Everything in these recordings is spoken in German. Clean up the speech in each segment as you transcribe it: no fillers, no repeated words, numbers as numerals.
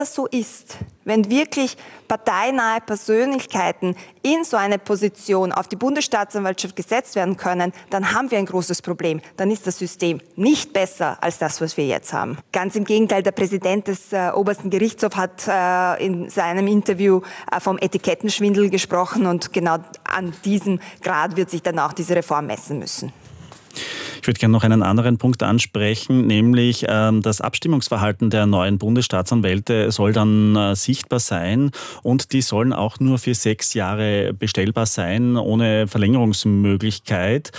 das so ist, wenn wirklich parteinahe Persönlichkeiten in so eine Position auf die Bundesstaatsanwaltschaft gesetzt werden können, dann haben wir ein großes Problem. Dann ist das System nicht besser als das, was wir jetzt haben. Ganz im Gegenteil, der Präsident des obersten Gerichtshofs hat in seinem Interview vom Etikettenschwindel gesprochen und genau an diesem Grad wird sich dann auch diese Reform messen müssen. Ich würde gerne noch einen anderen Punkt ansprechen, nämlich das Abstimmungsverhalten der neuen Bundesstaatsanwälte soll dann sichtbar sein und die sollen auch nur für 6 Jahre bestellbar sein, ohne Verlängerungsmöglichkeit.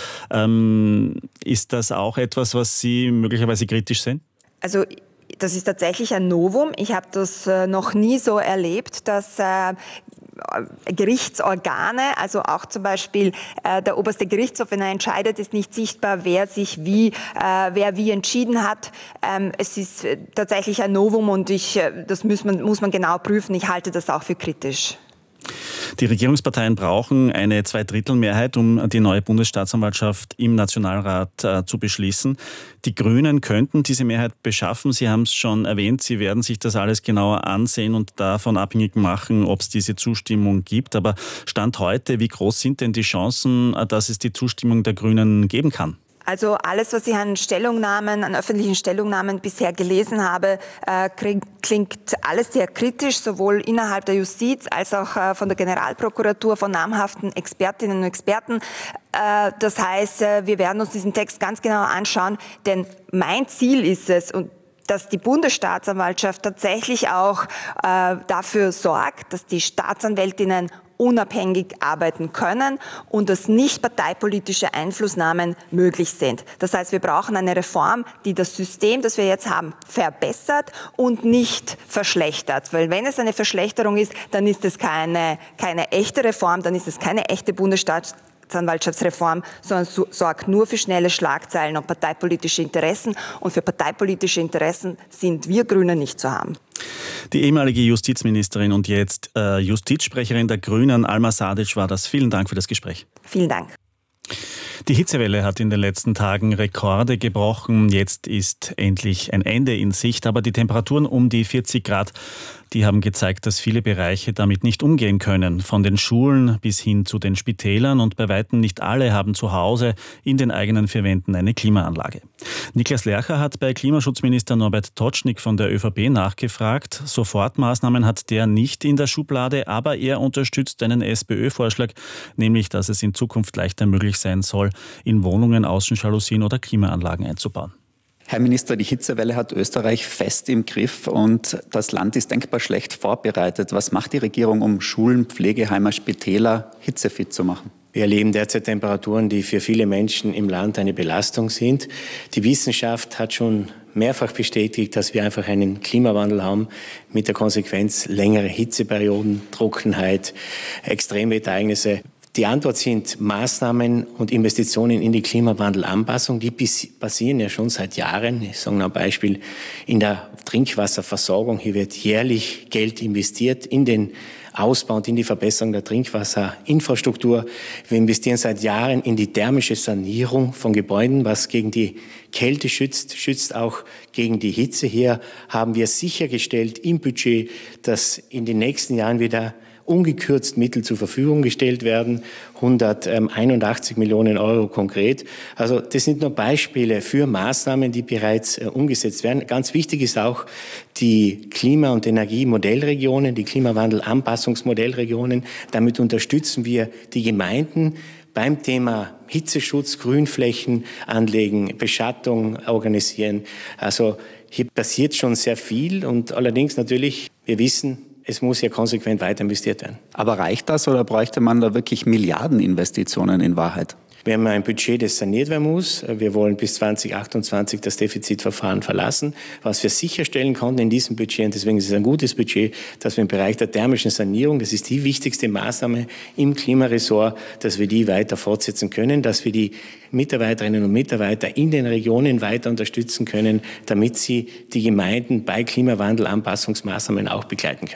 Ist das auch etwas, was Sie möglicherweise kritisch sehen? Also das ist tatsächlich ein Novum. Ich habe das noch nie so erlebt, dass Gerichtsorgane, also auch zum Beispiel der oberste Gerichtshof, wenn er entscheidet, ist nicht sichtbar, wer wie entschieden hat. Es ist tatsächlich ein Novum und das muss man genau prüfen. Ich halte das auch für kritisch. Die Regierungsparteien brauchen eine Zweidrittelmehrheit, um die neue Bundesstaatsanwaltschaft im Nationalrat zu beschließen. Die Grünen könnten diese Mehrheit beschaffen. Sie haben es schon erwähnt, sie werden sich das alles genauer ansehen und davon abhängig machen, ob es diese Zustimmung gibt. Aber Stand heute, wie groß sind denn die Chancen, dass es die Zustimmung der Grünen geben kann? Also alles, was ich an öffentlichen Stellungnahmen bisher gelesen habe, klingt alles sehr kritisch, sowohl innerhalb der Justiz als auch von der Generalprokuratur, von namhaften Expertinnen und Experten. Das heißt, wir werden uns diesen Text ganz genau anschauen, denn mein Ziel ist es, und dass die Bundesstaatsanwaltschaft tatsächlich auch dafür sorgt, dass die Staatsanwältinnen unabhängig arbeiten können und dass nicht parteipolitische Einflussnahmen möglich sind. Das heißt, wir brauchen eine Reform, die das System, das wir jetzt haben, verbessert und nicht verschlechtert. Weil wenn es eine Verschlechterung ist, dann ist es keine echte Reform, dann ist es keine echte Bundesstaatsanwaltschaftsreform, sondern sorgt nur für schnelle Schlagzeilen und parteipolitische Interessen. Und für parteipolitische Interessen sind wir Grüne nicht zu haben. Die ehemalige Justizministerin und jetzt Justizsprecherin der Grünen, Alma Sadic, war das. Vielen Dank für das Gespräch. Vielen Dank. Die Hitzewelle hat in den letzten Tagen Rekorde gebrochen. Jetzt ist endlich ein Ende in Sicht, aber die Temperaturen um die 40 Grad, die haben gezeigt, dass viele Bereiche damit nicht umgehen können. Von den Schulen bis hin zu den Spitälern und bei weitem nicht alle haben zu Hause in den eigenen 4 Wänden eine Klimaanlage. Niklas Lercher hat bei Klimaschutzminister Norbert Totschnig von der ÖVP nachgefragt. Sofortmaßnahmen hat der nicht in der Schublade, aber er unterstützt einen SPÖ-Vorschlag, nämlich, dass es in Zukunft leichter möglich sein soll, in Wohnungen Außenjalousien oder Klimaanlagen einzubauen. Herr Minister, die Hitzewelle hat Österreich fest im Griff und das Land ist denkbar schlecht vorbereitet. Was macht die Regierung, um Schulen, Pflegeheime, Spitäler hitzefit zu machen? Wir erleben derzeit Temperaturen, die für viele Menschen im Land eine Belastung sind. Die Wissenschaft hat schon mehrfach bestätigt, dass wir einfach einen Klimawandel haben mit der Konsequenz längere Hitzeperioden, Trockenheit, Extremwetterereignisse. Die Antwort sind Maßnahmen und Investitionen in die Klimawandelanpassung. Die passieren ja schon seit Jahren. Ich sage noch ein Beispiel in der Trinkwasserversorgung. Hier wird jährlich Geld investiert in den Ausbau und in die Verbesserung der Trinkwasserinfrastruktur. Wir investieren seit Jahren in die thermische Sanierung von Gebäuden, was gegen die Kälte schützt auch gegen die Hitze. Hier haben wir sichergestellt im Budget, dass in den nächsten Jahren wieder ungekürzt Mittel zur Verfügung gestellt werden, 181 Millionen Euro konkret. Also das sind nur Beispiele für Maßnahmen, die bereits umgesetzt werden. Ganz wichtig ist auch die Klima- und Energiemodellregionen, die Klimawandelanpassungsmodellregionen. Damit unterstützen wir die Gemeinden beim Thema Hitzeschutz, Grünflächen anlegen, Beschattung organisieren. Also hier passiert schon sehr viel und allerdings natürlich, wir wissen, es muss ja konsequent weiter investiert werden. Aber reicht das oder bräuchte man da wirklich Milliardeninvestitionen in Wahrheit? Wir haben ein Budget, das saniert werden muss. Wir wollen bis 2028 das Defizitverfahren verlassen. Was wir sicherstellen konnten in diesem Budget, und deswegen ist es ein gutes Budget, dass wir im Bereich der thermischen Sanierung, das ist die wichtigste Maßnahme im Klimaressort, dass wir die weiter fortsetzen können, dass wir die Mitarbeiterinnen und Mitarbeiter in den Regionen weiter unterstützen können, damit sie die Gemeinden bei Klimawandelanpassungsmaßnahmen auch begleiten können.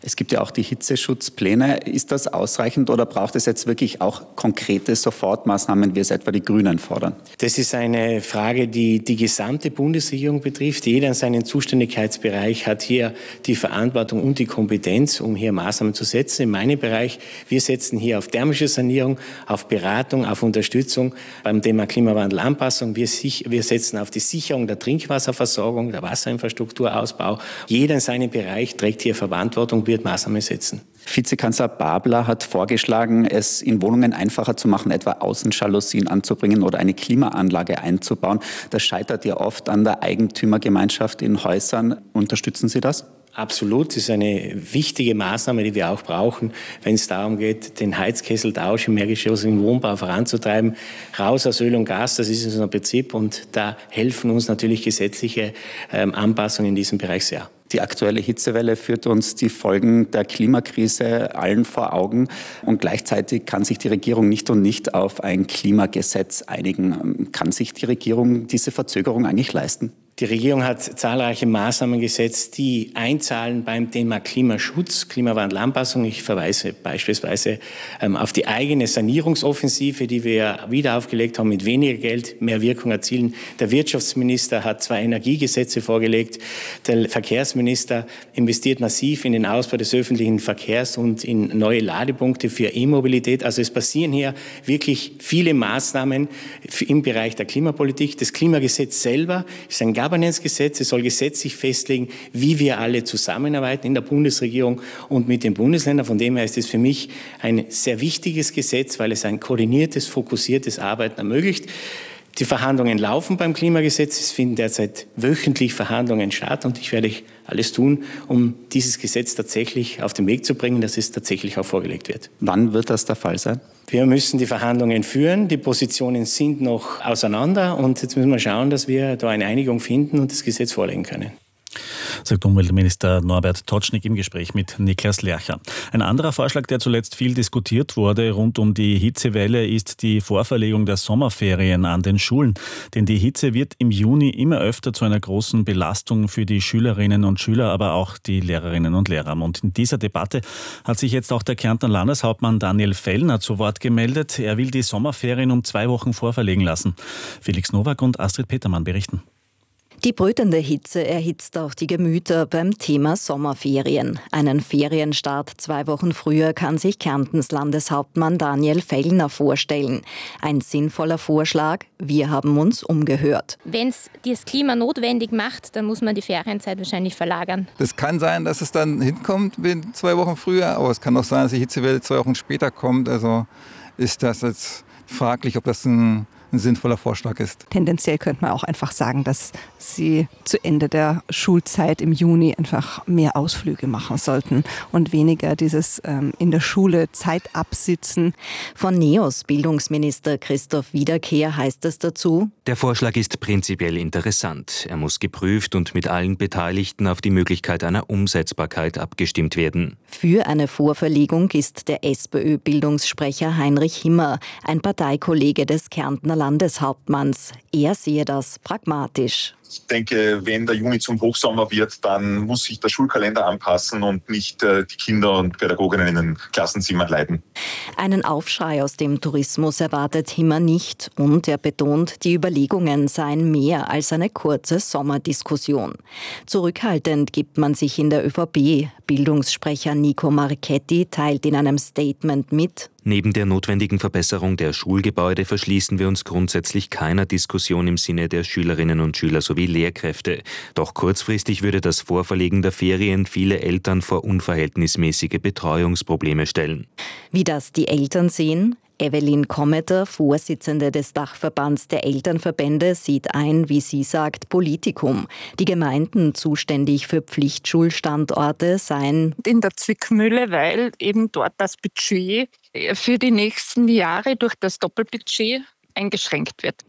Es gibt ja auch die Hitzeschutzpläne. Ist das ausreichend oder braucht es jetzt wirklich auch konkrete Sofortmaßnahmen, wie es etwa die Grünen fordern? Das ist eine Frage, die die gesamte Bundesregierung betrifft. Jeder in seinem Zuständigkeitsbereich hat hier die Verantwortung und die Kompetenz, um hier Maßnahmen zu setzen. In meinem Bereich, wir setzen hier auf thermische Sanierung, auf Beratung, auf Unterstützung beim Thema Klimawandelanpassung. Wir setzen auf die Sicherung der Trinkwasserversorgung, der Wasserinfrastrukturausbau. Jeder in seinem Bereich trägt hier Verantwortung, wird Maßnahmen setzen. Vizekanzler Babler hat vorgeschlagen, es in Wohnungen einfacher zu machen, etwa Außenjalousien anzubringen oder eine Klimaanlage einzubauen. Das scheitert ja oft an der Eigentümergemeinschaft in Häusern. Unterstützen Sie das? Absolut, das ist eine wichtige Maßnahme, die wir auch brauchen, wenn es darum geht, den Heizkesseltausch im mehrgeschossigen Wohnbau voranzutreiben. Raus aus Öl und Gas, das ist unser Prinzip und da helfen uns natürlich gesetzliche Anpassungen in diesem Bereich sehr. Die aktuelle Hitzewelle führt uns die Folgen der Klimakrise allen vor Augen und gleichzeitig kann sich die Regierung nicht auf ein Klimagesetz einigen. Kann sich die Regierung diese Verzögerung eigentlich leisten? Die Regierung hat zahlreiche Maßnahmen gesetzt, die einzahlen beim Thema Klimaschutz, Klimawandelanpassung. Ich verweise beispielsweise auf die eigene Sanierungsoffensive, die wir wieder aufgelegt haben, mit weniger Geld mehr Wirkung erzielen. Der Wirtschaftsminister hat 2 Energiegesetze vorgelegt. Der Verkehrsminister investiert massiv in den Ausbau des öffentlichen Verkehrs und in neue Ladepunkte für E-Mobilität. Also es passieren hier wirklich viele Maßnahmen im Bereich der Klimapolitik. Das Klimagesetz selber ist ein Governance-Gesetz. Es soll gesetzlich festlegen, wie wir alle zusammenarbeiten in der Bundesregierung und mit den Bundesländern. Von dem her ist es für mich ein sehr wichtiges Gesetz, weil es ein koordiniertes, fokussiertes Arbeiten ermöglicht. Die Verhandlungen laufen beim Klimagesetz. Es finden derzeit wöchentlich Verhandlungen statt und ich werde alles tun, um dieses Gesetz tatsächlich auf den Weg zu bringen, dass es tatsächlich auch vorgelegt wird. Wann wird das der Fall sein? Wir müssen die Verhandlungen führen. Die Positionen sind noch auseinander und jetzt müssen wir schauen, dass wir da eine Einigung finden und das Gesetz vorlegen können. Sagt Umweltminister Norbert Totschnig im Gespräch mit Niklas Lercher. Ein anderer Vorschlag, der zuletzt viel diskutiert wurde rund um die Hitzewelle, ist die Vorverlegung der Sommerferien an den Schulen. Denn die Hitze wird im Juni immer öfter zu einer großen Belastung für die Schülerinnen und Schüler, aber auch die Lehrerinnen und Lehrer. Und in dieser Debatte hat sich jetzt auch der Kärntner Landeshauptmann Daniel Fellner zu Wort gemeldet. Er will die Sommerferien um 2 Wochen vorverlegen lassen. Felix Nowak und Astrid Petermann berichten. Die brütende Hitze erhitzt auch die Gemüter beim Thema Sommerferien. Einen Ferienstart 2 Wochen früher kann sich Kärntens Landeshauptmann Daniel Fellner vorstellen. Ein sinnvoller Vorschlag, wir haben uns umgehört. Wenn es das Klima notwendig macht, dann muss man die Ferienzeit wahrscheinlich verlagern. Das kann sein, dass es dann hinkommt 2 Wochen früher, aber es kann auch sein, dass die Hitzewelle 2 Wochen später kommt. Also ist das jetzt fraglich, ob das ein sinnvoller Vorschlag ist. Tendenziell könnte man auch einfach sagen, dass sie zu Ende der Schulzeit im Juni einfach mehr Ausflüge machen sollten und weniger dieses in der Schule Zeit absitzen. Von NEOS Bildungsminister Christoph Wiederkehr heißt es dazu: Der Vorschlag ist prinzipiell interessant. Er muss geprüft und mit allen Beteiligten auf die Möglichkeit einer Umsetzbarkeit abgestimmt werden. Für eine Vorverlegung ist der SPÖ-Bildungssprecher Heinrich Himmer, ein Parteikollege des Kärntner Landeshauptmanns. Er sehe das pragmatisch. Ich denke, wenn der Juni zum Hochsommer wird, dann muss sich der Schulkalender anpassen und nicht die Kinder und Pädagoginnen in den Klassenzimmern leiden. Einen Aufschrei aus dem Tourismus erwartet Himmer nicht und er betont, die Überlegungen seien mehr als eine kurze Sommerdiskussion. Zurückhaltend gibt man sich in der ÖVP. Bildungssprecher Nico Marchetti teilt in einem Statement mit: Neben der notwendigen Verbesserung der Schulgebäude verschließen wir uns grundsätzlich keiner Diskussion im Sinne der Schülerinnen und Schüler sowie Lehrkräfte. Doch kurzfristig würde das Vorverlegen der Ferien viele Eltern vor unverhältnismäßige Betreuungsprobleme stellen. Wie das die Eltern sehen? Evelyn Kommeter, Vorsitzende des Dachverbands der Elternverbände, sieht ein, wie sie sagt, Politikum. Die Gemeinden zuständig für Pflichtschulstandorte seien in der Zwickmühle, weil eben dort das Budget für die nächsten Jahre durch das Doppelbudget eingeschränkt wird.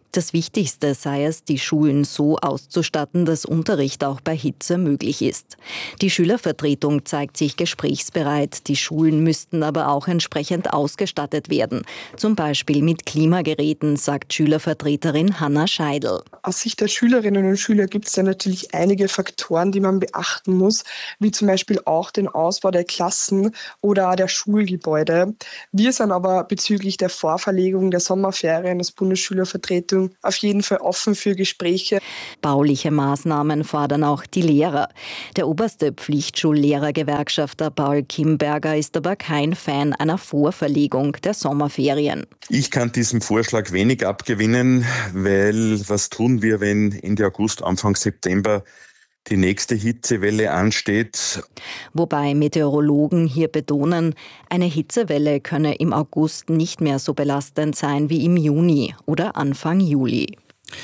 Das Wichtigste sei es, die Schulen so auszustatten, dass Unterricht auch bei Hitze möglich ist. Die Schülervertretung zeigt sich gesprächsbereit. Die Schulen müssten aber auch entsprechend ausgestattet werden. Zum Beispiel mit Klimageräten, sagt Schülervertreterin Hanna Scheidl. Aus Sicht der Schülerinnen und Schüler gibt es ja natürlich einige Faktoren, die man beachten muss, wie zum Beispiel auch den Ausbau der Klassen oder der Schulgebäude. Wir sind aber bezüglich der Vorverlegung der Sommerferien als Bundesschülervertretung auf jeden Fall offen für Gespräche. Bauliche Maßnahmen fordern auch die Lehrer. Der oberste Pflichtschullehrergewerkschafter Paul Kimberger ist aber kein Fan einer Vorverlegung der Sommerferien. Ich kann diesem Vorschlag wenig abgewinnen, weil was tun wir, wenn Ende August, Anfang September die nächste Hitzewelle ansteht? Wobei Meteorologen hier betonen, eine Hitzewelle könne im August nicht mehr so belastend sein wie im Juni oder Anfang Juli.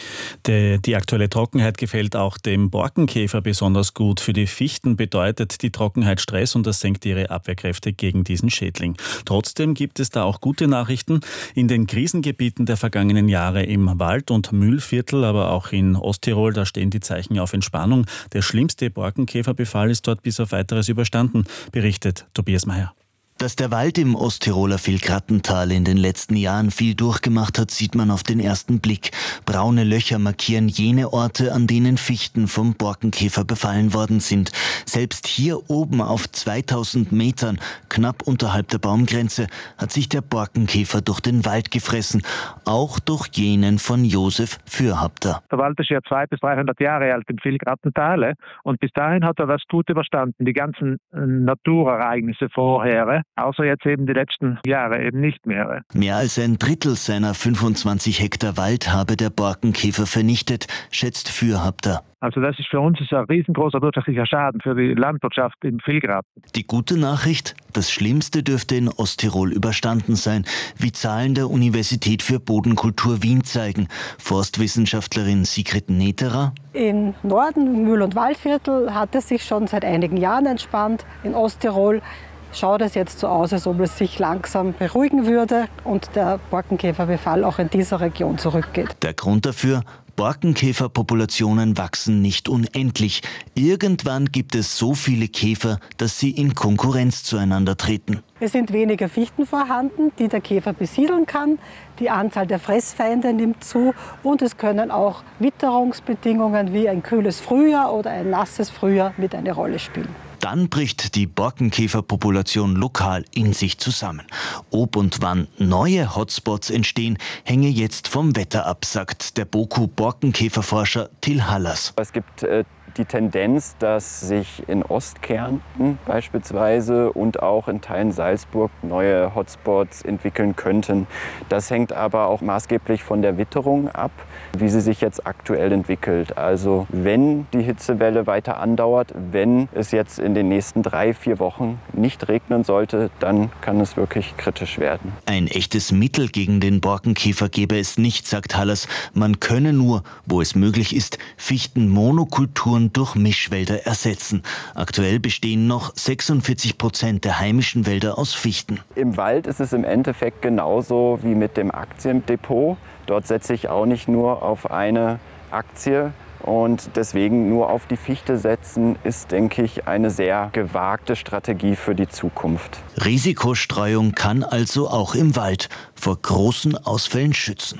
Die aktuelle Trockenheit gefällt auch dem Borkenkäfer besonders gut. Für die Fichten bedeutet die Trockenheit Stress und das senkt ihre Abwehrkräfte gegen diesen Schädling. Trotzdem gibt es da auch gute Nachrichten. In den Krisengebieten der vergangenen Jahre im Wald- und Mühlviertel, aber auch in Osttirol, da stehen die Zeichen auf Entspannung. Der schlimmste Borkenkäferbefall ist dort bis auf Weiteres überstanden, berichtet Tobias Meyer. Dass der Wald im Osttiroler Vilgrattental in den letzten Jahren viel durchgemacht hat, sieht man auf den ersten Blick. Braune Löcher markieren jene Orte, an denen Fichten vom Borkenkäfer befallen worden sind. Selbst hier oben auf 2000 Metern, knapp unterhalb der Baumgrenze, hat sich der Borkenkäfer durch den Wald gefressen. Auch durch jenen von Josef Fürhapter. Der Wald ist ja 200 bis 300 Jahre alt im Vilgrattental und bis dahin hat er das gut überstanden. Die ganzen Naturereignisse vorher, außer jetzt eben die letzten Jahre eben nicht mehr. Mehr als ein Drittel seiner 25 Hektar Wald habe der Borkenkäfer vernichtet, schätzt Fürhapter. Also das ist für uns ein riesengroßer wirtschaftlicher Schaden für die Landwirtschaft im Vilgratten. Die gute Nachricht, das Schlimmste dürfte in Osttirol überstanden sein, wie Zahlen der Universität für Bodenkultur Wien zeigen. Forstwissenschaftlerin Sigrid Neterer. Im Norden, Mühl- und Waldviertel, hat es sich schon seit einigen Jahren entspannt. In Osttirol schaut es jetzt so aus, als ob es sich langsam beruhigen würde und der Borkenkäferbefall auch in dieser Region zurückgeht. Der Grund dafür? Borkenkäferpopulationen wachsen nicht unendlich. Irgendwann gibt es so viele Käfer, dass sie in Konkurrenz zueinander treten. Es sind weniger Fichten vorhanden, die der Käfer besiedeln kann. Die Anzahl der Fressfeinde nimmt zu und es können auch Witterungsbedingungen wie ein kühles Frühjahr oder ein nasses Frühjahr mit eine Rolle spielen. Dann bricht die Borkenkäferpopulation lokal in sich zusammen. Ob und wann neue Hotspots entstehen, hänge jetzt vom Wetter ab, sagt der BOKU-Borkenkäferforscher Till Hallers. Es gibt die Tendenz, dass sich in Ostkärnten beispielsweise und auch in Teilen Salzburg neue Hotspots entwickeln könnten. Das hängt aber auch maßgeblich von der Witterung ab, wie sie sich jetzt aktuell entwickelt. Also wenn die Hitzewelle weiter andauert, wenn es jetzt in den nächsten 3-4 Wochen nicht regnen sollte, dann kann es wirklich kritisch werden. Ein echtes Mittel gegen den Borkenkäfer gäbe es nicht, sagt Hallers. Man könne nur, wo es möglich ist, Fichtenmonokulturen durch Mischwälder ersetzen. Aktuell bestehen noch 46% der heimischen Wälder aus Fichten. Im Wald ist es im Endeffekt genauso wie mit dem Aktiendepot. Dort setze ich auch nicht nur auf eine Aktie. Und deswegen nur auf die Fichte setzen, ist, denke ich, eine sehr gewagte Strategie für die Zukunft. Risikostreuung kann also auch im Wald vor großen Ausfällen schützen.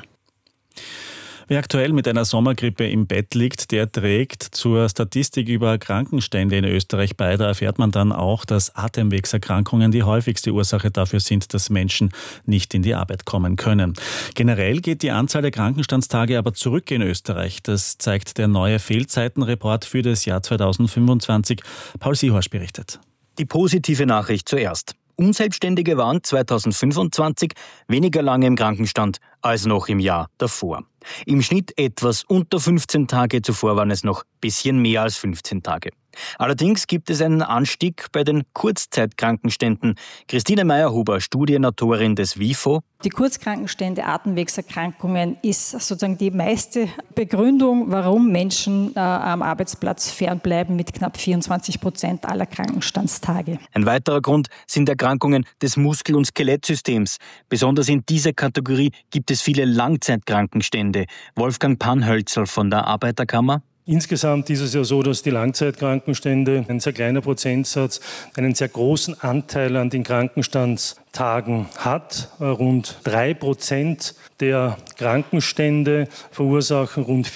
Wer aktuell mit einer Sommergrippe im Bett liegt, der trägt zur Statistik über Krankenstände in Österreich bei. Da erfährt man dann auch, dass Atemwegserkrankungen die häufigste Ursache dafür sind, dass Menschen nicht in die Arbeit kommen können. Generell geht die Anzahl der Krankenstandstage aber zurück in Österreich. Das zeigt der neue Fehlzeitenreport für das Jahr 2025. Paul Siehorst berichtet. Die positive Nachricht zuerst. Unselbstständige waren 2025 weniger lange im Krankenstand als noch im Jahr davor. Im Schnitt etwas unter 15 Tage, zuvor waren es noch ein bisschen mehr als 15 Tage. Allerdings gibt es einen Anstieg bei den Kurzzeitkrankenständen. Christine Meyer-Huber, Studienautorin des WIFO. Die Kurzkrankenstände, Atemwegserkrankungen ist sozusagen die meiste Begründung, warum Menschen am Arbeitsplatz fernbleiben, mit knapp 24% aller Krankenstandstage. Ein weiterer Grund sind Erkrankungen des Muskel- und Skelettsystems. Besonders in dieser Kategorie gibt es viele Langzeitkrankenstände. Wolfgang Panhölzl von der Arbeiterkammer. Insgesamt ist es ja so, dass die Langzeitkrankenstände, ein sehr kleiner Prozentsatz, einen sehr großen Anteil an den Krankenstandstagen hat. Rund 3% der Krankenstände verursachen rund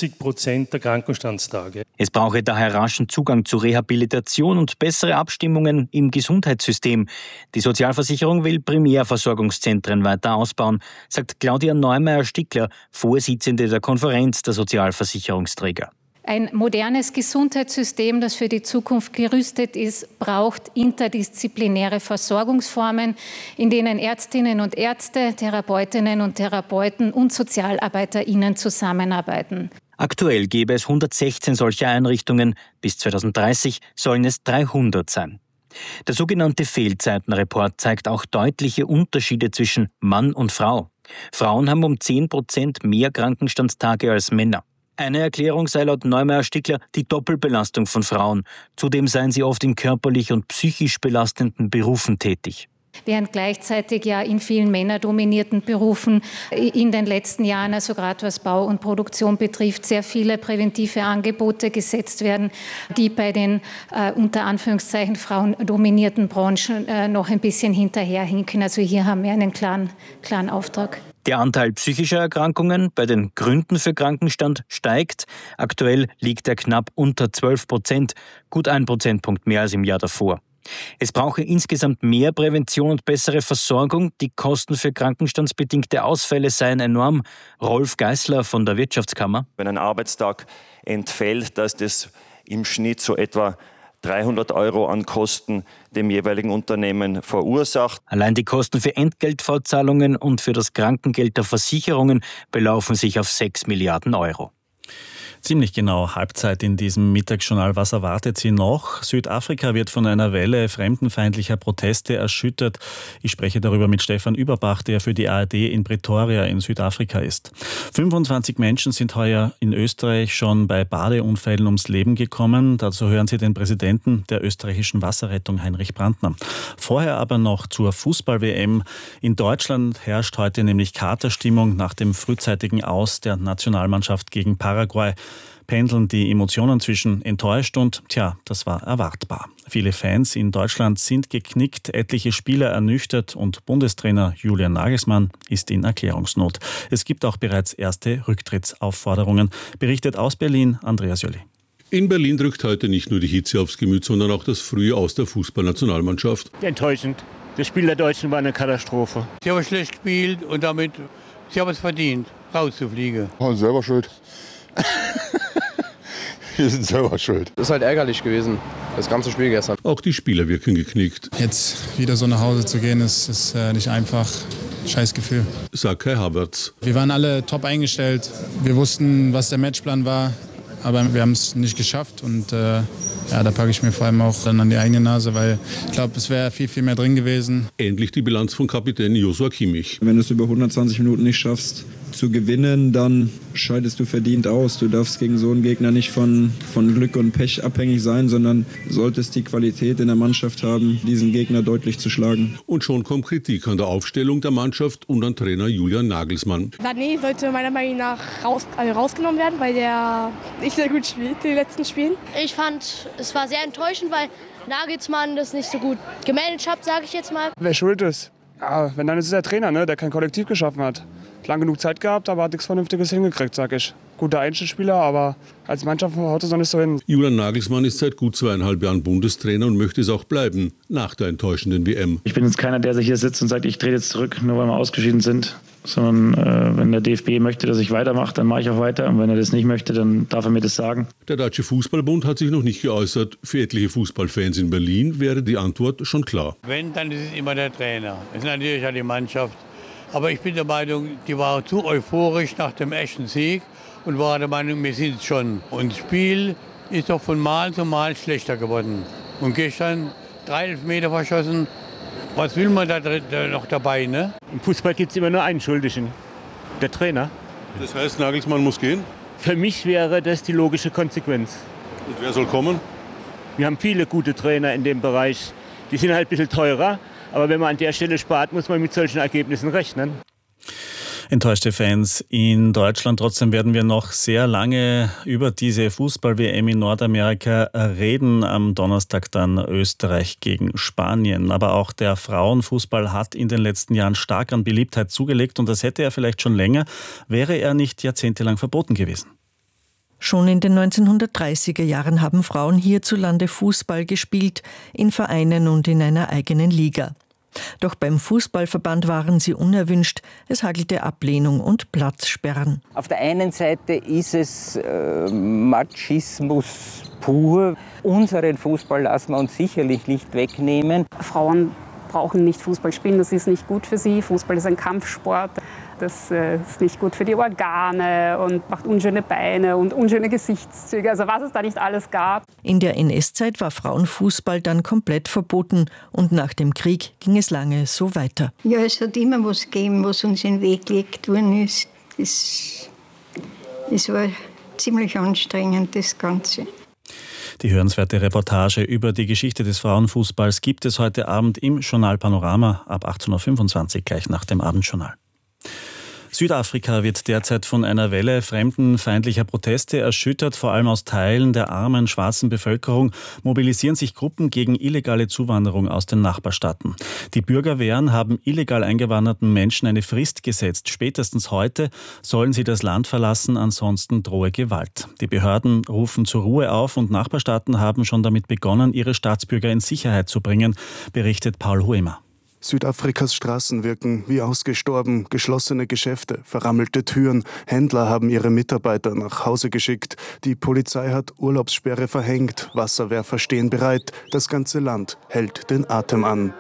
40% der Krankenstandstage. Es brauche daher raschen Zugang zu Rehabilitation und bessere Abstimmungen im Gesundheitssystem. Die Sozialversicherung will Primärversorgungszentren weiter ausbauen, sagt Claudia Neumeier-Stickler, Vorsitzende der Konferenz der Sozialversicherungsträger. Ein modernes Gesundheitssystem, das für die Zukunft gerüstet ist, braucht interdisziplinäre Versorgungsformen, in denen Ärztinnen und Ärzte, Therapeutinnen und Therapeuten und SozialarbeiterInnen zusammenarbeiten. Aktuell gäbe es 116 solcher Einrichtungen. Bis 2030 sollen es 300 sein. Der sogenannte Fehlzeitenreport zeigt auch deutliche Unterschiede zwischen Mann und Frau. Frauen haben um 10% mehr Krankenstandstage als Männer. Eine Erklärung sei laut Neumeier-Stickler die Doppelbelastung von Frauen. Zudem seien sie oft in körperlich und psychisch belastenden Berufen tätig. Während gleichzeitig ja in vielen männerdominierten Berufen in den letzten Jahren, also gerade was Bau und Produktion betrifft, sehr viele präventive Angebote gesetzt werden, die bei den unter Anführungszeichen frauendominierten Branchen noch ein bisschen hinterherhinken. Also hier haben wir einen klaren Auftrag. Der Anteil psychischer Erkrankungen bei den Gründen für Krankenstand steigt. Aktuell liegt er knapp unter 12%, gut 1 Prozentpunkt mehr als im Jahr davor. Es brauche insgesamt mehr Prävention und bessere Versorgung. Die Kosten für krankenstandsbedingte Ausfälle seien enorm. Rolf Geißler von der Wirtschaftskammer. Wenn ein Arbeitstag entfällt, dass das im Schnitt so etwa 300 € an Kosten dem jeweiligen Unternehmen verursacht. Allein die Kosten für Entgeltfortzahlungen und für das Krankengeld der Versicherungen belaufen sich auf 6 Milliarden €. Ziemlich genau Halbzeit in diesem Mittagsjournal. Was erwartet Sie noch? Südafrika wird von einer Welle fremdenfeindlicher Proteste erschüttert. Ich spreche darüber mit Stefan Überbach, der für die ARD in Pretoria in Südafrika ist. 25 Menschen sind heuer in Österreich schon bei Badeunfällen ums Leben gekommen. Dazu hören Sie den Präsidenten der österreichischen Wasserrettung, Heinrich Brandner. Vorher aber noch zur Fußball-WM. In Deutschland herrscht heute nämlich Katerstimmung nach dem frühzeitigen Aus der Nationalmannschaft gegen Paraguay. Pendeln die Emotionen zwischen enttäuscht und, das war erwartbar. Viele Fans in Deutschland sind geknickt, etliche Spieler ernüchtert und Bundestrainer Julian Nagelsmann ist in Erklärungsnot. Es gibt auch bereits erste Rücktrittsaufforderungen, berichtet aus Berlin Andreas Jolli. In Berlin drückt heute nicht nur die Hitze aufs Gemüt, sondern auch das frühe Aus der Fußballnationalmannschaft. Enttäuschend. Das Spiel der Deutschen war eine Katastrophe. Sie haben schlecht gespielt und damit, sie haben es verdient, rauszufliegen. Selber schuld. Wir sind selber schuld. Das ist halt ärgerlich gewesen, das ganze Spiel gestern. Auch die Spieler wirken geknickt. Jetzt wieder so nach Hause zu gehen, ist nicht einfach. Scheiß Gefühl. Sagt Kai Havertz. Wir waren alle top eingestellt. Wir wussten, was der Matchplan war. Aber wir haben es nicht geschafft und da packe ich mir vor allem auch dann an die eigene Nase, weil ich glaube, es wäre viel, viel mehr drin gewesen. Endlich die Bilanz von Kapitän Joshua Kimmich. Wenn du es über 120 Minuten nicht schaffst zu gewinnen, dann scheidest du verdient aus. Du darfst gegen so einen Gegner nicht von Glück und Pech abhängig sein, sondern solltest die Qualität in der Mannschaft haben, diesen Gegner deutlich zu schlagen. Und schon kommt Kritik an der Aufstellung der Mannschaft und an Trainer Julian Nagelsmann. Sané sollte meiner Meinung nach rausgenommen werden, weil der nicht sehr gut spielt in den letzten Spielen. Ich fand, es war sehr enttäuschend, weil Nagelsmann das nicht so gut gemanagt hat, sage ich jetzt mal. Wer schuld ist? Ja, wenn dann ist es der Trainer, der kein Kollektiv geschaffen hat. Lang genug Zeit gehabt, aber hat nichts Vernünftiges hingekriegt, sag ich. Guter Einzelspieler, aber als Mannschaft haut es noch nicht so hin. Julian Nagelsmann ist seit gut 2,5 Jahren Bundestrainer und möchte es auch bleiben, nach der enttäuschenden WM. Ich bin jetzt keiner, der sich hier sitzt und sagt, ich trete jetzt zurück, nur weil wir ausgeschieden sind. Sondern wenn der DFB möchte, dass ich weitermache, dann mache ich auch weiter. Und wenn er das nicht möchte, dann darf er mir das sagen. Der Deutsche Fußballbund hat sich noch nicht geäußert. Für etliche Fußballfans in Berlin wäre die Antwort schon klar. Wenn, dann ist es immer der Trainer. Es ist natürlich auch die Mannschaft. Aber ich bin der Meinung, die war zu euphorisch nach dem echten Sieg und war der Meinung, wir sind schon. Und das Spiel ist doch von Mal zu Mal schlechter geworden. Und gestern 3 Elfmeter verschossen. Was will man da noch dabei, ne? Im Fußball gibt es immer nur einen Schuldigen, der Trainer. Das heißt, Nagelsmann muss gehen? Für mich wäre das die logische Konsequenz. Und wer soll kommen? Wir haben viele gute Trainer in dem Bereich. Die sind halt ein bisschen teurer, aber wenn man an der Stelle spart, muss man mit solchen Ergebnissen rechnen. Enttäuschte Fans in Deutschland. Trotzdem werden wir noch sehr lange über diese Fußball-WM in Nordamerika reden. Am Donnerstag dann Österreich gegen Spanien. Aber auch der Frauenfußball hat in den letzten Jahren stark an Beliebtheit zugelegt. Und das hätte er vielleicht schon länger, wäre er nicht jahrzehntelang verboten gewesen. Schon in den 1930er Jahren haben Frauen hierzulande Fußball gespielt, in Vereinen und in einer eigenen Liga. Doch beim Fußballverband waren sie unerwünscht. Es hagelte Ablehnung und Platzsperren. Auf der einen Seite ist es Machismus pur. Unseren Fußball lassen wir uns sicherlich nicht wegnehmen. Frauen brauchen nicht Fußball spielen, das ist nicht gut für sie. Fußball ist ein Kampfsport. Das ist nicht gut für die Organe und macht unschöne Beine und unschöne Gesichtszüge. Also was es da nicht alles gab. In der NS-Zeit war Frauenfußball dann komplett verboten. Und nach dem Krieg ging es lange so weiter. Ja, es hat immer was gegeben, was uns in den Weg gelegt worden ist. Es war ziemlich anstrengend, das Ganze. Die hörenswerte Reportage über die Geschichte des Frauenfußballs gibt es heute Abend im Journal Panorama ab 18.25 Uhr, gleich nach dem Abendjournal. Südafrika wird derzeit von einer Welle fremdenfeindlicher Proteste erschüttert. Vor allem aus Teilen der armen schwarzen Bevölkerung mobilisieren sich Gruppen gegen illegale Zuwanderung aus den Nachbarstaaten. Die Bürgerwehren haben illegal eingewanderten Menschen eine Frist gesetzt. Spätestens heute sollen sie das Land verlassen, ansonsten drohe Gewalt. Die Behörden rufen zur Ruhe auf und Nachbarstaaten haben schon damit begonnen, ihre Staatsbürger in Sicherheit zu bringen, berichtet Paul Huemer. Südafrikas Straßen wirken wie ausgestorben, geschlossene Geschäfte, verrammelte Türen, Händler haben ihre Mitarbeiter nach Hause geschickt, die Polizei hat Urlaubssperre verhängt, Wasserwerfer stehen bereit, das ganze Land hält den Atem an.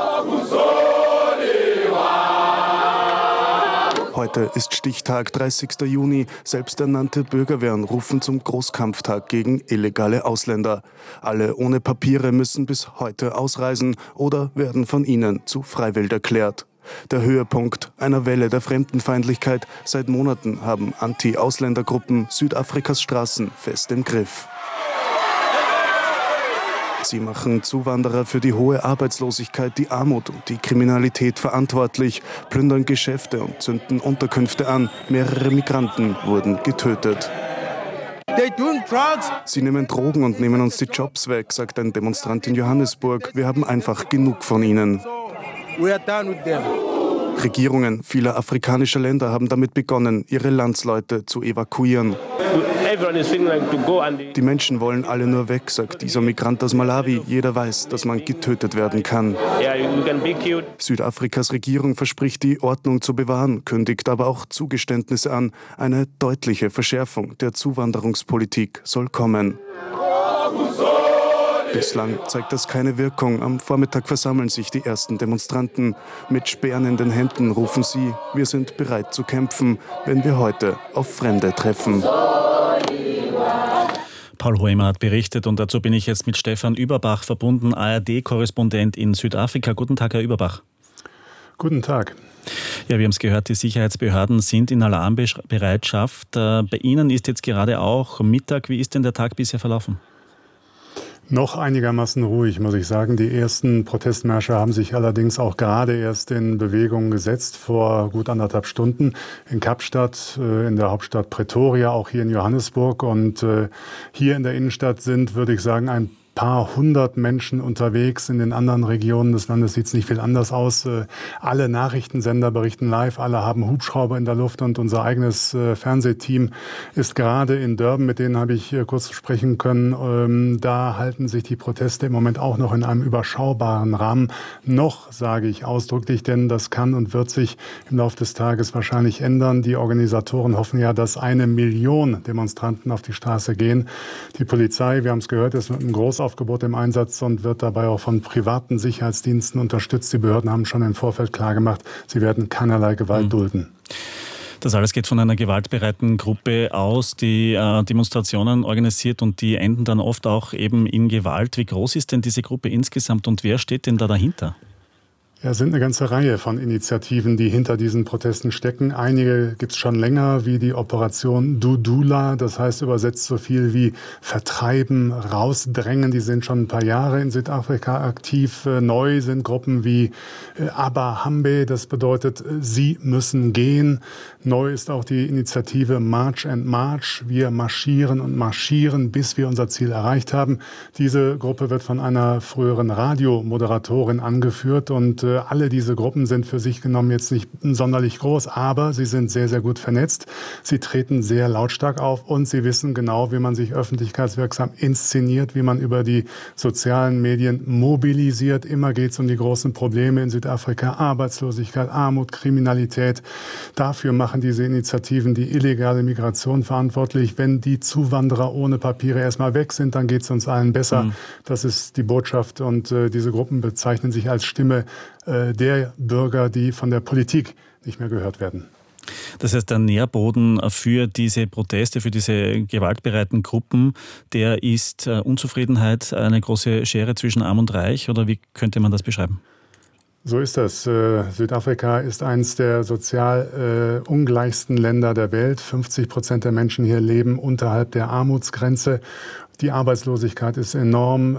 Heute ist Stichtag, 30. Juni. Selbsternannte Bürgerwehren rufen zum Großkampftag gegen illegale Ausländer. Alle ohne Papiere müssen bis heute ausreisen oder werden von ihnen zu freiwillig erklärt. Der Höhepunkt einer Welle der Fremdenfeindlichkeit. Seit Monaten haben Anti-Ausländergruppen Südafrikas Straßen fest im Griff. Sie machen Zuwanderer für die hohe Arbeitslosigkeit, die Armut und die Kriminalität verantwortlich, plündern Geschäfte und zünden Unterkünfte an. Mehrere Migranten wurden getötet. Sie nehmen Drogen und nehmen uns die Jobs weg, sagt ein Demonstrant in Johannesburg. Wir haben einfach genug von ihnen. Regierungen vieler afrikanischer Länder haben damit begonnen, ihre Landsleute zu evakuieren. Die Menschen wollen alle nur weg, sagt dieser Migrant aus Malawi. Jeder weiß, dass man getötet werden kann. Südafrikas Regierung verspricht, die Ordnung zu bewahren, kündigt aber auch Zugeständnisse an. Eine deutliche Verschärfung der Zuwanderungspolitik soll kommen. Bislang zeigt das keine Wirkung. Am Vormittag versammeln sich die ersten Demonstranten. Mit Speeren in den Händen rufen sie, wir sind bereit zu kämpfen, wenn wir heute auf Fremde treffen. Paul Huemer hat berichtet und dazu bin ich jetzt mit Stefan Überbach verbunden, ARD-Korrespondent in Südafrika. Guten Tag, Herr Überbach. Guten Tag. Ja, wir haben es gehört, die Sicherheitsbehörden sind in Alarmbereitschaft. Bei Ihnen ist jetzt gerade auch Mittag. Wie ist denn der Tag bisher verlaufen? Noch einigermaßen ruhig, muss ich sagen. Die ersten Protestmärsche haben sich allerdings auch gerade erst in Bewegung gesetzt, vor gut 1,5 Stunden in Kapstadt, in der Hauptstadt Pretoria, auch hier in Johannesburg. Und hier in der Innenstadt sind, würde ich sagen, ein paar hundert Menschen unterwegs. In den anderen Regionen des Landes sieht es nicht viel anders aus. Alle Nachrichtensender berichten live, alle haben Hubschrauber in der Luft und unser eigenes Fernsehteam ist gerade in Durban, mit denen habe ich kurz sprechen können. Da halten sich die Proteste im Moment auch noch in einem überschaubaren Rahmen. Noch, sage ich ausdrücklich, denn das kann und wird sich im Laufe des Tages wahrscheinlich ändern. Die Organisatoren hoffen ja, dass 1 Million Demonstranten auf die Straße gehen. Die Polizei, wir haben es gehört, ist mit einem Großaufgebot im Einsatz und wird dabei auch von privaten Sicherheitsdiensten unterstützt. Die Behörden haben schon im Vorfeld klargemacht, sie werden keinerlei Gewalt dulden. Das alles geht von einer gewaltbereiten Gruppe aus, die Demonstrationen organisiert und die enden dann oft auch eben in Gewalt. Wie groß ist denn diese Gruppe insgesamt und wer steht denn da dahinter? Ja, es sind eine ganze Reihe von Initiativen, die hinter diesen Protesten stecken. Einige gibt es schon länger, wie die Operation Dudula, das heißt übersetzt so viel wie vertreiben, rausdrängen. Die sind schon ein paar Jahre in Südafrika aktiv. Neu sind Gruppen wie Abahambe, das bedeutet, sie müssen gehen. Neu ist auch die Initiative March and March. Wir marschieren und marschieren, bis wir unser Ziel erreicht haben. Diese Gruppe wird von einer früheren Radiomoderatorin angeführt und alle diese Gruppen sind für sich genommen jetzt nicht sonderlich groß, aber sie sind sehr, sehr gut vernetzt. Sie treten sehr lautstark auf und sie wissen genau, wie man sich öffentlichkeitswirksam inszeniert, wie man über die sozialen Medien mobilisiert. Immer geht es um die großen Probleme in Südafrika, Arbeitslosigkeit, Armut, Kriminalität. Dafür machen diese Initiativen die illegale Migration verantwortlich. Wenn die Zuwanderer ohne Papiere erstmal weg sind, dann geht es uns allen besser. Das ist die Botschaft und diese Gruppen bezeichnen sich als Stimme der Bürger, die von der Politik nicht mehr gehört werden. Das heißt, der Nährboden für diese Proteste, für diese gewaltbereiten Gruppen, der ist Unzufriedenheit, eine große Schere zwischen Arm und Reich, oder wie könnte man das beschreiben? So ist das. Südafrika ist eines der sozial ungleichsten Länder der Welt. 50% der Menschen hier leben unterhalb der Armutsgrenze. Die Arbeitslosigkeit ist enorm,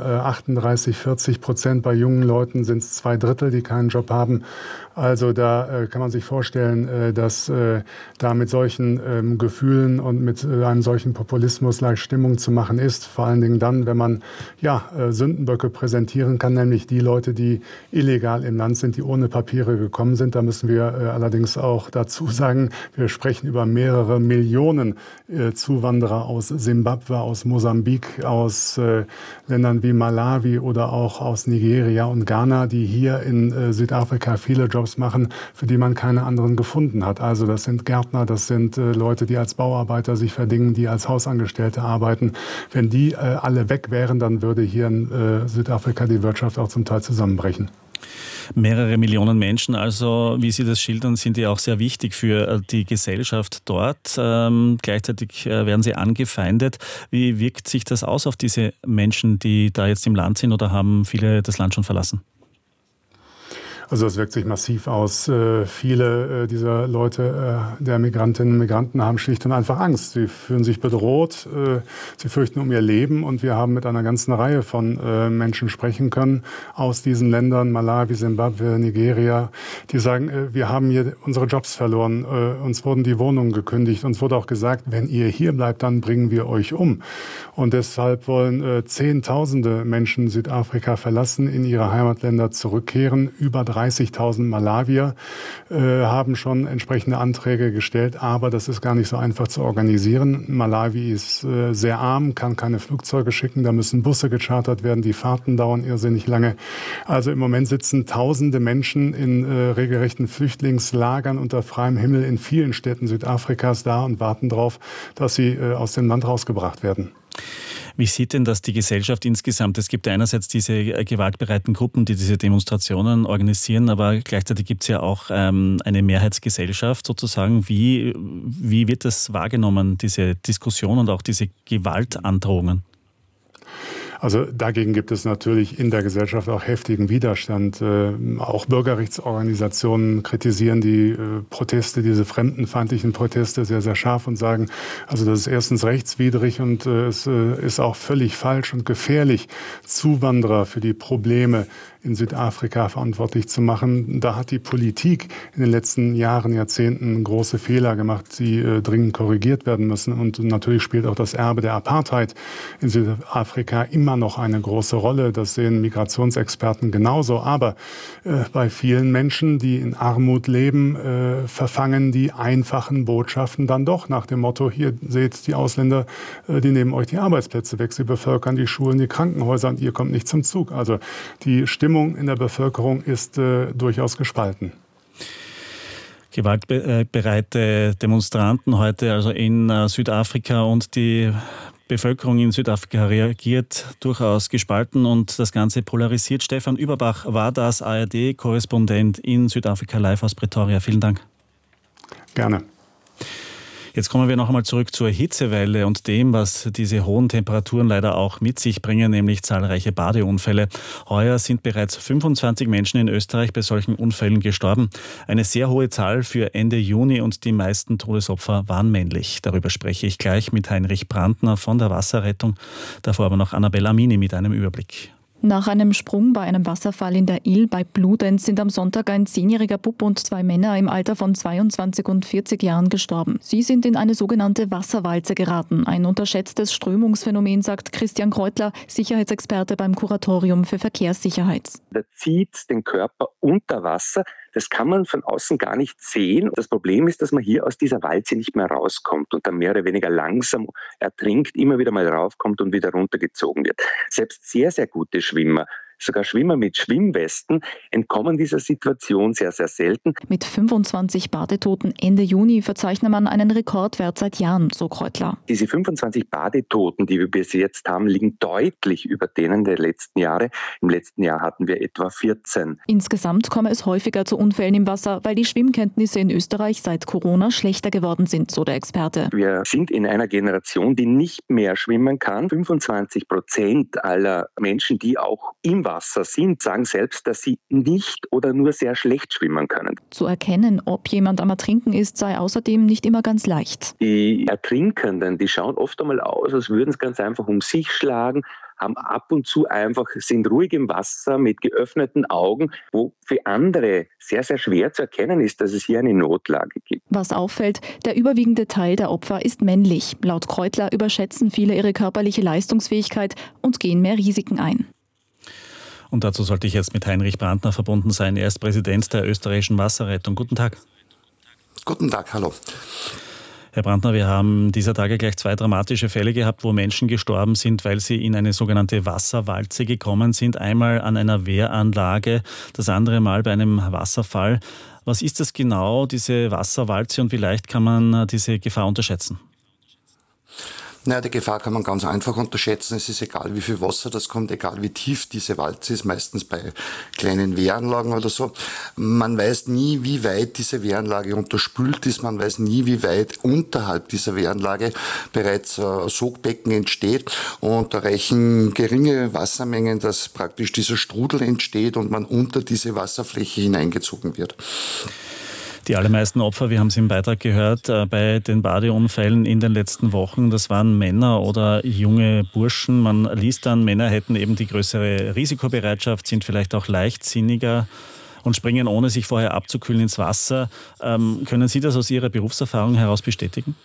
38-40%. Bei jungen Leuten sind es 2/3, die keinen Job haben. Also da kann man sich vorstellen, dass da mit solchen Gefühlen und mit einem solchen Populismus leicht Stimmung zu machen ist. Vor allen Dingen dann, wenn man Sündenböcke präsentieren kann, nämlich die Leute, die illegal im Land sind, die ohne Papiere gekommen sind. Da müssen wir allerdings auch dazu sagen, wir sprechen über mehrere Millionen Zuwanderer aus Simbabwe, aus Mosambik, aus Ländern wie Malawi oder auch aus Nigeria und Ghana, die hier in Südafrika viele Jobs machen, für die man keine anderen gefunden hat. Also das sind Gärtner, das sind Leute, die als Bauarbeiter sich verdingen, die als Hausangestellte arbeiten. Wenn die alle weg wären, dann würde hier in Südafrika die Wirtschaft auch zum Teil zusammenbrechen. Mehrere Millionen Menschen, also wie Sie das schildern, sind ja auch sehr wichtig für die Gesellschaft dort. Gleichzeitig werden sie angefeindet. Wie wirkt sich das aus auf diese Menschen, die da jetzt im Land sind, oder haben viele das Land schon verlassen? Also es wirkt sich massiv aus. Viele dieser Leute, der Migrantinnen und Migranten, haben schlicht und einfach Angst. Sie fühlen sich bedroht, sie fürchten um ihr Leben. Und wir haben mit einer ganzen Reihe von Menschen sprechen können aus diesen Ländern, Malawi, Simbabwe, Nigeria, die sagen, wir haben hier unsere Jobs verloren, uns wurden die Wohnungen gekündigt, uns wurde auch gesagt, wenn ihr hier bleibt, dann bringen wir euch um. Und deshalb wollen Zehntausende Menschen Südafrika verlassen, in ihre Heimatländer zurückkehren. Über 30.000 Malawier haben schon entsprechende Anträge gestellt, aber das ist gar nicht so einfach zu organisieren. Malawi ist sehr arm, kann keine Flugzeuge schicken, da müssen Busse gechartert werden, die Fahrten dauern irrsinnig lange. Also im Moment sitzen tausende Menschen in regelrechten Flüchtlingslagern unter freiem Himmel in vielen Städten Südafrikas da und warten darauf, dass sie aus dem Land rausgebracht werden. Wie sieht denn das die Gesellschaft insgesamt? Es gibt einerseits diese gewaltbereiten Gruppen, die diese Demonstrationen organisieren, aber gleichzeitig gibt es ja auch eine Mehrheitsgesellschaft sozusagen. Wie wird das wahrgenommen, diese Diskussion und auch diese Gewaltandrohungen? Also dagegen gibt es natürlich in der Gesellschaft auch heftigen Widerstand. Auch Bürgerrechtsorganisationen kritisieren die Proteste, diese fremdenfeindlichen Proteste sehr, sehr scharf und sagen, also das ist erstens rechtswidrig und es ist auch völlig falsch und gefährlich, Zuwanderer für die Probleme in Südafrika verantwortlich zu machen. Da hat die Politik in den letzten Jahren, Jahrzehnten große Fehler gemacht, die dringend korrigiert werden müssen. Und natürlich spielt auch das Erbe der Apartheid in Südafrika immer noch eine große Rolle. Das sehen Migrationsexperten genauso. Aber bei vielen Menschen, die in Armut leben, verfangen die einfachen Botschaften dann doch nach dem Motto, hier seht die Ausländer, die nehmen euch die Arbeitsplätze weg, sie bevölkern die Schulen, die Krankenhäuser und ihr kommt nicht zum Zug. Also die Stimmung in der Bevölkerung ist durchaus gespalten. Gewaltbereite Demonstranten heute also in Südafrika, und die Bevölkerung in Südafrika reagiert durchaus gespalten und das Ganze polarisiert. Stefan Überbach war das, ARD-Korrespondent in Südafrika, live aus Pretoria. Vielen Dank. Gerne. Jetzt kommen wir noch einmal zurück zur Hitzewelle und dem, was diese hohen Temperaturen leider auch mit sich bringen, nämlich zahlreiche Badeunfälle. Heuer sind bereits 25 Menschen in Österreich bei solchen Unfällen gestorben. Eine sehr hohe Zahl für Ende Juni und die meisten Todesopfer waren männlich. Darüber spreche ich gleich mit Heinrich Brandner von der Wasserrettung. Davor aber noch Annabella Amini mit einem Überblick. Nach einem Sprung bei einem Wasserfall in der Ill bei Bludenz sind am Sonntag ein 10-jähriger Bub und 2 Männer im Alter von 22 und 40 Jahren gestorben. Sie sind in eine sogenannte Wasserwalze geraten. Ein unterschätztes Strömungsphänomen, sagt Christian Kreutler, Sicherheitsexperte beim Kuratorium für Verkehrssicherheit. Der zieht den Körper unter Wasser. Das kann man von außen gar nicht sehen. Das Problem ist, dass man hier aus dieser Walze nicht mehr rauskommt und dann mehr oder weniger langsam ertrinkt, immer wieder mal raufkommt und wieder runtergezogen wird. Selbst sehr, sehr gute Schwimmer, sogar Schwimmer mit Schwimmwesten, entkommen dieser Situation sehr, sehr selten. Mit 25 Badetoten Ende Juni verzeichnet man einen Rekordwert seit Jahren, so Kreutler. Diese 25 Badetoten, die wir bis jetzt haben, liegen deutlich über denen der letzten Jahre. Im letzten Jahr hatten wir etwa 14. Insgesamt komme es häufiger zu Unfällen im Wasser, weil die Schwimmkenntnisse in Österreich seit Corona schlechter geworden sind, so der Experte. Wir sind in einer Generation, die nicht mehr schwimmen kann. 25% aller Menschen, die auch im Wasser sind, sagen selbst, dass sie nicht oder nur sehr schlecht schwimmen können. Zu erkennen, ob jemand am Ertrinken ist, sei außerdem nicht immer ganz leicht. Die Ertrinkenden, die schauen oft einmal aus, als würden es ganz einfach um sich schlagen, haben ab und zu einfach, sind ruhig im Wasser mit geöffneten Augen, wo für andere sehr, sehr schwer zu erkennen ist, dass es hier eine Notlage gibt. Was auffällt, der überwiegende Teil der Opfer ist männlich. Laut Kreutler überschätzen viele ihre körperliche Leistungsfähigkeit und gehen mehr Risiken ein. Und dazu sollte ich jetzt mit Heinrich Brandner verbunden sein. Er ist Präsident der österreichischen Wasserrettung. Guten Tag. Guten Tag, hallo. Herr Brandner, wir haben dieser Tage gleich 2 dramatische Fälle gehabt, wo Menschen gestorben sind, weil sie in eine sogenannte Wasserwalze gekommen sind. Einmal an einer Wehranlage, das andere Mal bei einem Wasserfall. Was ist das genau, diese Wasserwalze, und wie leicht kann man diese Gefahr unterschätzen? Naja, die Gefahr kann man ganz einfach unterschätzen. Es ist egal, wie viel Wasser das kommt, egal wie tief diese Walze ist, meistens bei kleinen Wehranlagen oder so. Man weiß nie, wie weit diese Wehranlage unterspült ist. Man weiß nie, wie weit unterhalb dieser Wehranlage bereits Sogbecken entsteht. Und da reichen geringe Wassermengen, dass praktisch dieser Strudel entsteht und man unter diese Wasserfläche hineingezogen wird. Die allermeisten Opfer, wir haben es im Beitrag gehört, bei den Badeunfällen in den letzten Wochen, das waren Männer oder junge Burschen. Man liest dann, Männer hätten eben die größere Risikobereitschaft, sind vielleicht auch leichtsinniger und springen, ohne sich vorher abzukühlen, ins Wasser. Können Sie das aus Ihrer Berufserfahrung heraus bestätigen?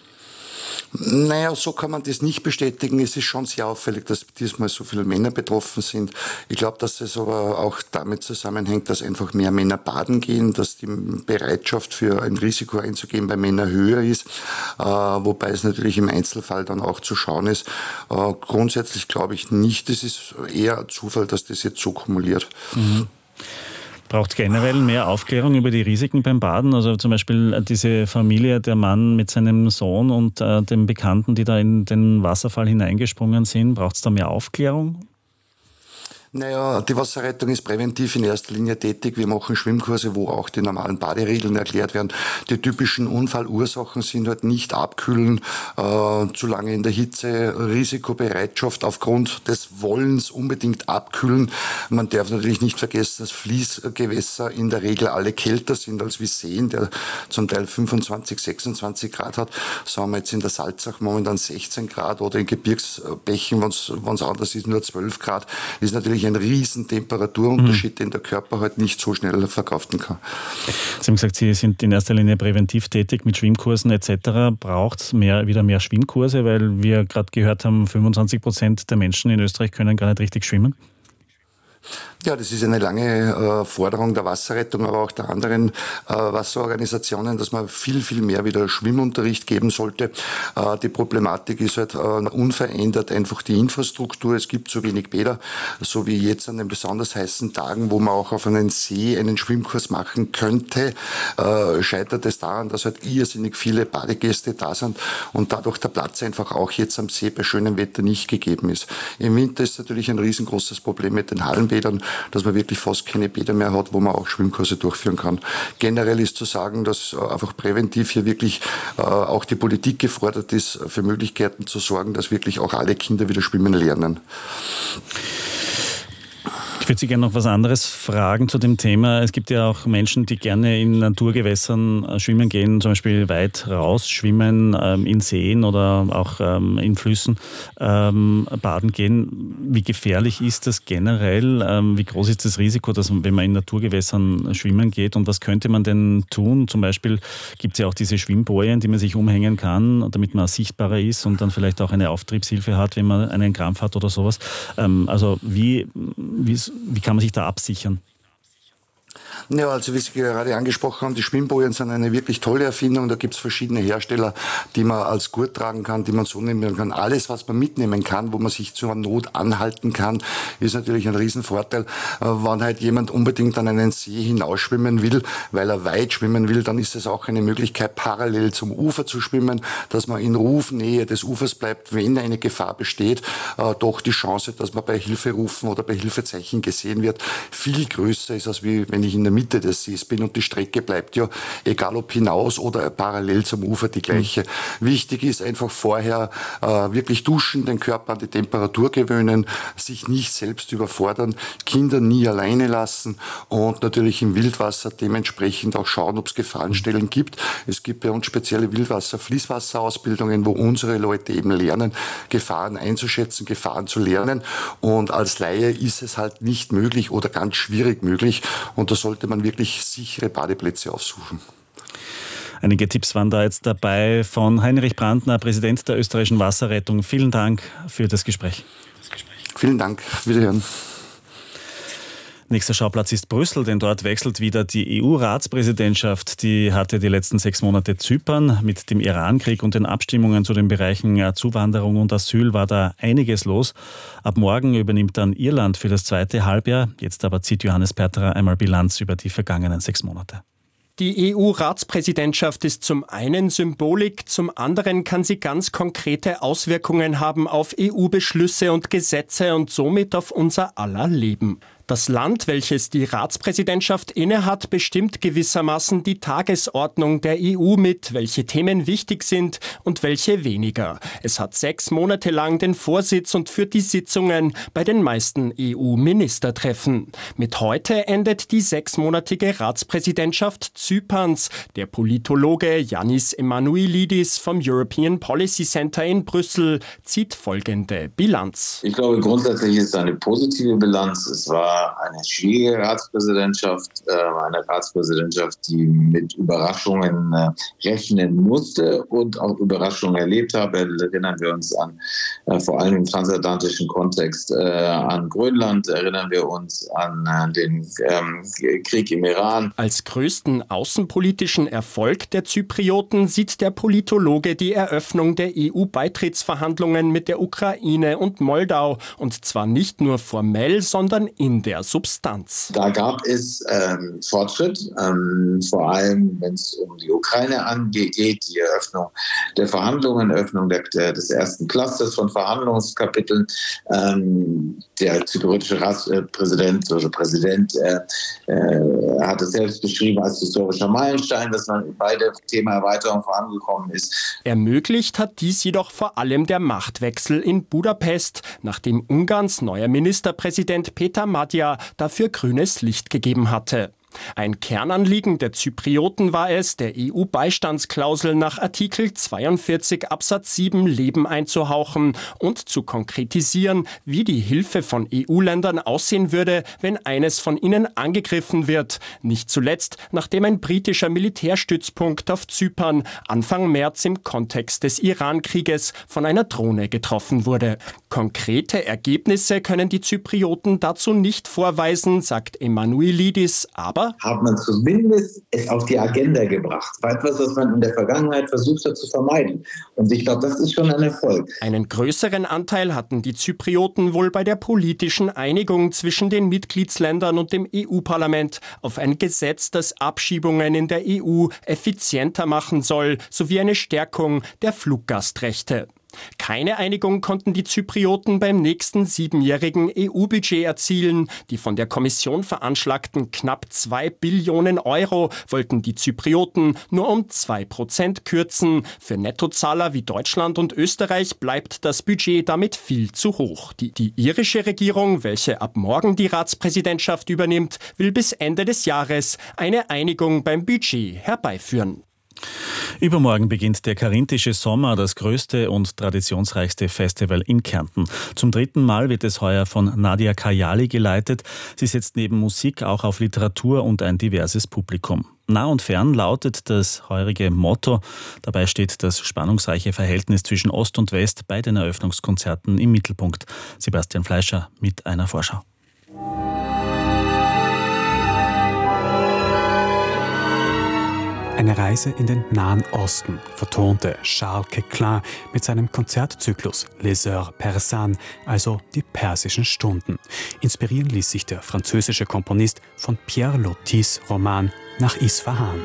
Naja, so kann man das nicht bestätigen. Es ist schon sehr auffällig, dass diesmal so viele Männer betroffen sind. Ich glaube, dass es aber auch damit zusammenhängt, dass einfach mehr Männer baden gehen, dass die Bereitschaft für ein Risiko einzugehen bei Männern höher ist, wobei es natürlich im Einzelfall dann auch zu schauen ist. Grundsätzlich glaube ich nicht. Es ist eher Zufall, dass das jetzt so kumuliert. Mhm. Braucht es generell mehr Aufklärung über die Risiken beim Baden? Also zum Beispiel diese Familie, der Mann mit seinem Sohn und dem Bekannten, die da in den Wasserfall hineingesprungen sind. Braucht es da mehr Aufklärung? Naja, die Wasserrettung ist präventiv in erster Linie tätig. Wir machen Schwimmkurse, wo auch die normalen Baderegeln erklärt werden. Die typischen Unfallursachen sind halt nicht abkühlen, zu lange in der Hitze, Risikobereitschaft aufgrund des Wollens unbedingt abkühlen. Man darf natürlich nicht vergessen, dass Fließgewässer in der Regel alle kälter sind als wie Seen, der zum Teil 25, 26 Grad hat. So haben wir jetzt in der Salzach momentan 16 Grad oder in Gebirgsbächen, wenn es anders ist, nur 12 Grad. Das ist natürlich ein riesen Temperaturunterschied, den der Körper halt nicht so schnell verkraften kann. Sie haben gesagt, Sie sind in erster Linie präventiv tätig mit Schwimmkursen etc. Braucht es wieder mehr Schwimmkurse, weil wir gerade gehört haben, 25% der Menschen in Österreich können gar nicht richtig schwimmen? Ja, das ist eine lange Forderung der Wasserrettung, aber auch der anderen Wasserorganisationen, dass man viel, viel mehr wieder Schwimmunterricht geben sollte. Die Problematik ist halt unverändert einfach die Infrastruktur. Es gibt zu wenig Bäder, so wie jetzt an den besonders heißen Tagen, wo man auch auf einem See einen Schwimmkurs machen könnte, scheitert es daran, dass halt irrsinnig viele Badegäste da sind und dadurch der Platz einfach auch jetzt am See bei schönem Wetter nicht gegeben ist. Im Winter ist natürlich ein riesengroßes Problem mit den Hallenbädern. Schwimmbädern, dass man wirklich fast keine Bäder mehr hat, wo man auch Schwimmkurse durchführen kann. Generell ist zu sagen, dass einfach präventiv hier wirklich auch die Politik gefordert ist, für Möglichkeiten zu sorgen, dass wirklich auch alle Kinder wieder schwimmen lernen. Ich würde Sie gerne noch was anderes fragen zu dem Thema. Es gibt ja auch Menschen, die gerne in Naturgewässern schwimmen gehen, zum Beispiel weit raus schwimmen, in Seen oder auch in Flüssen baden gehen. Wie gefährlich ist das generell? Wie groß ist das Risiko, dass wenn man in Naturgewässern schwimmen geht? Und was könnte man denn tun? Zum Beispiel gibt es ja auch diese Schwimmbojen, die man sich umhängen kann, damit man sichtbarer ist und dann vielleicht auch eine Auftriebshilfe hat, wenn man einen Krampf hat oder sowas. Also wie kann man sich da absichern? Ja, also wie Sie gerade angesprochen haben, die Schwimmbojen sind eine wirklich tolle Erfindung. Da gibt es verschiedene Hersteller, die man als Gurt tragen kann, die man so nehmen kann. Alles, was man mitnehmen kann, wo man sich zur Not anhalten kann, ist natürlich ein Riesenvorteil. Wenn halt jemand unbedingt an einen See hinausschwimmen will, weil er weit schwimmen will, dann ist es auch eine Möglichkeit, parallel zum Ufer zu schwimmen, dass man in Rufnähe des Ufers bleibt, wenn eine Gefahr besteht. Doch die Chance, dass man bei Hilferufen oder bei Hilfezeichen gesehen wird, viel größer ist, als wie wenn ich in der Mitte des Sees bin und die Strecke bleibt ja, egal ob hinaus oder parallel zum Ufer, die gleiche. Wichtig ist einfach vorher wirklich duschen, den Körper an die Temperatur gewöhnen, sich nicht selbst überfordern, Kinder nie alleine lassen und natürlich im Wildwasser dementsprechend auch schauen, ob es Gefahrenstellen gibt. Es gibt bei uns spezielle Wildwasser-Fließwasserausbildungen, wo unsere Leute eben lernen, Gefahren einzuschätzen, Gefahren zu lernen, und als Laie ist es halt nicht möglich oder ganz schwierig möglich, und da sollte man wirklich sichere Badeplätze aufsuchen. Einige Tipps waren da jetzt dabei von Heinrich Brandner, Präsident der österreichischen Wasserrettung. Vielen Dank für das Gespräch. Vielen Dank. Wiederhören. Nächster Schauplatz ist Brüssel, denn dort wechselt wieder die EU-Ratspräsidentschaft. Die hatte die letzten 6 Monate Zypern. Mit dem Iran-Krieg und den Abstimmungen zu den Bereichen Zuwanderung und Asyl war da einiges los. Ab morgen übernimmt dann Irland für das zweite Halbjahr. Jetzt aber zieht Johannes Perterer einmal Bilanz über die vergangenen 6 Monate. Die EU-Ratspräsidentschaft ist zum einen Symbolik, zum anderen kann sie ganz konkrete Auswirkungen haben auf EU-Beschlüsse und Gesetze und somit auf unser aller Leben. Das Land, welches die Ratspräsidentschaft innehat, bestimmt gewissermaßen die Tagesordnung der EU mit, welche Themen wichtig sind und welche weniger. Es hat 6 Monate lang den Vorsitz und führt die Sitzungen bei den meisten EU-Ministertreffen. Mit heute endet die 6-monatige Ratspräsidentschaft Zyperns. Der Politologe Yannis Emanuelidis vom European Policy Center in Brüssel zieht folgende Bilanz. Ich glaube, grundsätzlich ist es eine positive Bilanz. Es war eine schwierige Ratspräsidentschaft, die mit Überraschungen rechnen musste und auch Überraschungen erlebt habe. Erinnern wir uns an, vor allem im transatlantischen Kontext, an Grönland, erinnern wir uns an den Krieg im Iran. Als größten außenpolitischen Erfolg der Zyprioten sieht der Politologe die Eröffnung der EU-Beitrittsverhandlungen mit der Ukraine und Moldau, und zwar nicht nur formell, sondern in der Substanz. Da gab es Fortschritt, vor allem wenn es um die Ukraine angeht, die Eröffnung der Verhandlungen, Eröffnung des ersten Clusters von Verhandlungskapiteln. Der zypriotische Ratspräsident oder Präsident hat es selbst beschrieben als historischer Meilenstein, dass man bei dem Thema Erweiterung vorangekommen ist. Ermöglicht hat dies jedoch vor allem der Machtwechsel in Budapest, nachdem Ungarns neuer Ministerpräsident Peter Magyar dafür grünes Licht gegeben hatte. Ein Kernanliegen der Zyprioten war es, der EU-Beistandsklausel nach Artikel 42 Absatz 7 Leben einzuhauchen und zu konkretisieren, wie die Hilfe von EU-Ländern aussehen würde, wenn eines von ihnen angegriffen wird. Nicht zuletzt, nachdem ein britischer Militärstützpunkt auf Zypern Anfang März im Kontext des Iran-Krieges von einer Drohne getroffen wurde. Konkrete Ergebnisse können die Zyprioten dazu nicht vorweisen, sagt Emanuelidis, aber hat man zumindest es auf die Agenda gebracht. War etwas, was man in der Vergangenheit versucht hat zu vermeiden. Und ich glaube, das ist schon ein Erfolg. Einen größeren Anteil hatten die Zyprioten wohl bei der politischen Einigung zwischen den Mitgliedsländern und dem EU-Parlament auf ein Gesetz, das Abschiebungen in der EU effizienter machen soll, sowie eine Stärkung der Fluggastrechte. Keine Einigung konnten die Zyprioten beim nächsten 7-jährigen EU-Budget erzielen. Die von der Kommission veranschlagten knapp 2 Billionen Euro wollten die Zyprioten nur um 2% kürzen. Für Nettozahler wie Deutschland und Österreich bleibt das Budget damit viel zu hoch. Die irische Regierung, welche ab morgen die Ratspräsidentschaft übernimmt, will bis Ende des Jahres eine Einigung beim Budget herbeiführen. Übermorgen beginnt der Karinthische Sommer, das größte und traditionsreichste Festival in Kärnten. Zum 3. Mal wird es heuer von Nadia Kajali geleitet. Sie setzt neben Musik auch auf Literatur und ein diverses Publikum. Nah und fern lautet das heurige Motto. Dabei steht das spannungsreiche Verhältnis zwischen Ost und West bei den Eröffnungskonzerten im Mittelpunkt. Sebastian Fleischer mit einer Vorschau. Eine Reise in den Nahen Osten vertonte Charles Queclin mit seinem Konzertzyklus Les Heures Persanes, also die persischen Stunden. Inspirieren ließ sich der französische Komponist von Pierre Lotis Roman nach Isfahan.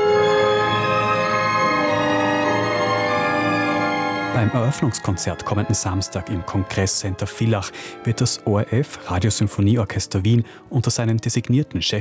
Beim Eröffnungskonzert kommenden Samstag im Kongresscenter Villach wird das ORF Radiosymphonieorchester Wien unter seinem designierten Chef